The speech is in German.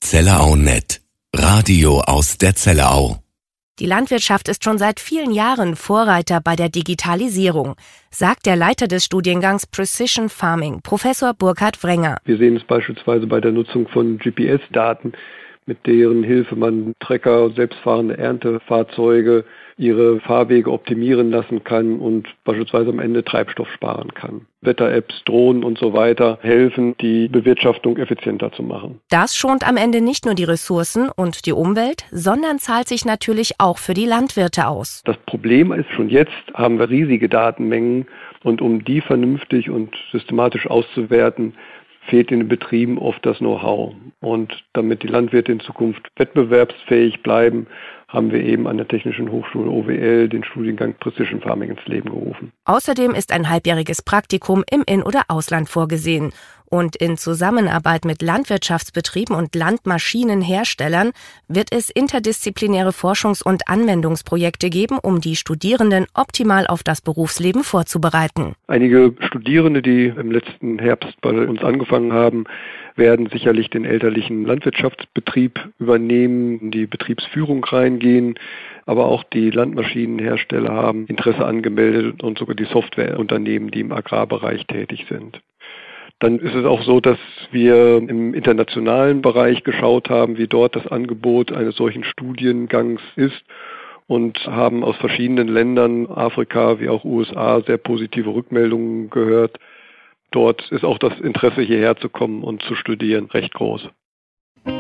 ZellauNet. Radio aus der Zellerau. Die Landwirtschaft ist schon seit vielen Jahren Vorreiter bei der Digitalisierung, sagt der Leiter des Studiengangs Precision Farming, Professor Burkhard Wrenger. Wir sehen es beispielsweise bei der Nutzung von GPS-Daten, mit deren Hilfe man Trecker, selbstfahrende Erntefahrzeuge ihre Fahrwege optimieren lassen kann und beispielsweise am Ende Treibstoff sparen kann. Wetter-Apps, Drohnen und so weiter helfen, die Bewirtschaftung effizienter zu machen. Das schont am Ende nicht nur die Ressourcen und die Umwelt, sondern zahlt sich natürlich auch für die Landwirte aus. Das Problem ist, schon jetzt haben wir riesige Datenmengen und um die vernünftig und systematisch auszuwerten, fehlt in den Betrieben oft das Know-how. Und damit die Landwirte in Zukunft wettbewerbsfähig bleiben, haben wir eben an der Technischen Hochschule OWL den Studiengang Precision Farming ins Leben gerufen. Außerdem ist ein halbjähriges Praktikum im In- oder Ausland vorgesehen. Und in Zusammenarbeit mit Landwirtschaftsbetrieben und Landmaschinenherstellern wird es interdisziplinäre Forschungs- und Anwendungsprojekte geben, um die Studierenden optimal auf das Berufsleben vorzubereiten. Einige Studierende, die im letzten Herbst bei uns angefangen haben, werden sicherlich den elterlichen Landwirtschaftsbetrieb übernehmen, in die Betriebsführung reingehen. Aber auch die Landmaschinenhersteller haben Interesse angemeldet und sogar die Softwareunternehmen, die im Agrarbereich tätig sind. Dann ist es auch so, dass wir im internationalen Bereich geschaut haben, wie dort das Angebot eines solchen Studiengangs ist und haben aus verschiedenen Ländern, Afrika wie auch USA, sehr positive Rückmeldungen gehört. Dort ist auch das Interesse, hierher zu kommen und zu studieren, recht groß.